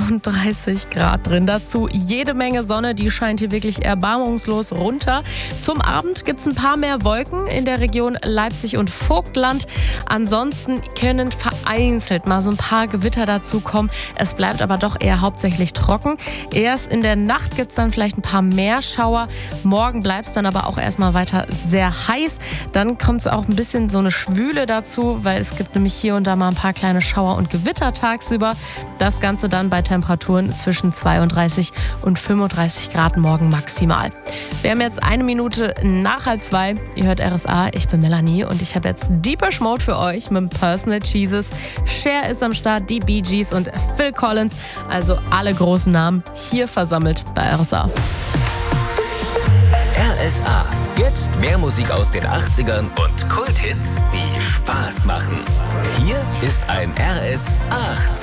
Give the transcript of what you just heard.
32 Grad drin. Dazu jede Menge Sonne, die scheint hier wirklich erbarmungslos runter. Zum Abend gibt es ein paar mehr Wolken in der Region Leipzig und Vogtland. Ansonsten können vereinzelt mal so ein paar Gewitter dazukommen. Es bleibt aber doch eher hauptsächlich trocken. Erst in der Nacht gibt es dann vielleicht ein paar mehr Schauer. Morgen bleibt es dann aber auch erstmal weiter sehr heiß. Dann kommt es auch ein bisschen so eine Schwüle dazu, weil es gibt nämlich hier und da mal ein paar kleine Schauer und Gewitter tagsüber. Das Ganze dann bei Temperaturen zwischen 32 und 35 Grad morgen maximal. Wir haben jetzt 1 Minute nach 1:30. Ihr hört RSA, ich bin Melanie und ich habe jetzt Deepesh Mode für euch mit Personal Jesus. Cher ist am Start, die Bee Gees und Phil Collins. Also alle großen Namen hier versammelt bei RSA. RSA. Jetzt mehr Musik aus den 80ern und Kulthits, die Spaß machen. Hier ist ein RS 8.